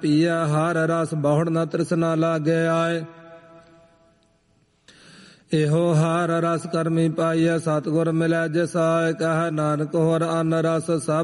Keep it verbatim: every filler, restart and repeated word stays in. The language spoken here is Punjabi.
ਪੀਆ ਹਰ ਰਸ ਬਹੁੜ ਨ ਤ੍ਰਿਸ਼ਨਾ ਲਾਗੇ ਆਏ। ਇਹੋ ਹਰ ਰਸ ਕਰਮੀ ਪਾਈਐ ਸਤਿਗੁਰ ਮਿਲੈ ਜਿਸ ਆਏ। ਕਹੈ ਨਾਨਕ ਹੋਰ ਅਨ ਰਸ ਸਭ